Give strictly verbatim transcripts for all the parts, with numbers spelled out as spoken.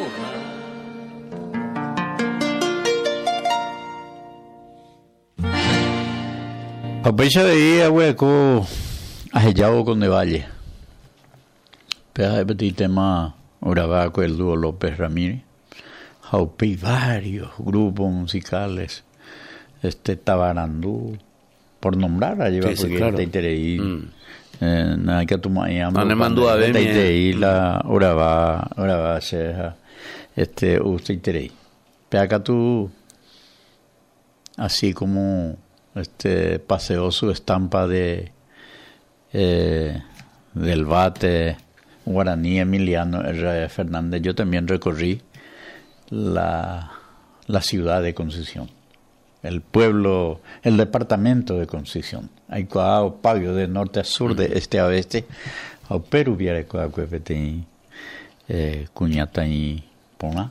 Apecha de día, hueco, ajellado con de valle. Pero de petit tema, grababa con el dúo López Ramírez. Jaupí varios grupos musicales, este Tabarandú, por nombrar, allí va, Sí, sí, porque claro. te interés. Mm. Eh, nada que tu mañana. No, le mandó a ver, te mi- interés, la grababa, grababa, este, usted interés. Pero acá tú, así como este paseó su estampa de eh, del bate guaraní Emiliano R. Fernández, yo también recorrí la, la ciudad de Concepción, el pueblo, el departamento de Concepción. Hay coao pavio de norte a sur, de este a oeste, au Perú viere coao cuepete eh cuñata y pona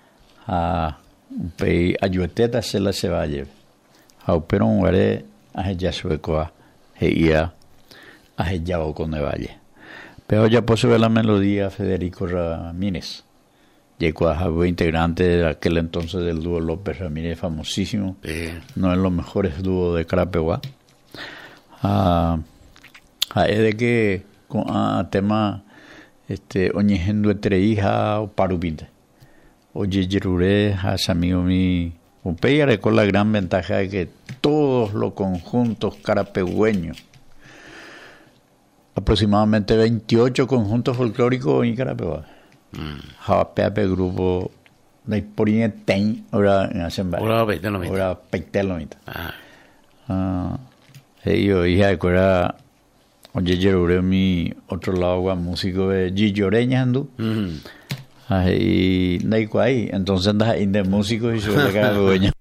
a pe ayueteta se la se vaya. Au pero un guare a ya suecoa heia a ya con de valle. Pero ya posee la melodía Federico Ramírez. Llegó a integrante de aquel entonces del dúo López Ramírez, famosísimo. Sí. No es los mejores dúos de Carapeguá. Ah, ah, es de que con ah, tema este oñejendo entre hija o parubinte. Oye, Yerure, has amigo mi. Upeyare con la gran ventaja de que todos los conjuntos carapegüeños, aproximadamente veintiocho conjuntos folclóricos en Carapeguá. Japeape grupo de Poriñe Ten, ahora en Asemblea. Ahora peitelo mitad. Ahora peitelo mitad. Ah. Ah, yo hija de cuera, oye, Yerure mi otro lado, músico de Gilloreña, andú. Mm. Y no hay cuál, entonces andas ahí de músicos y se ve la cara de dueño.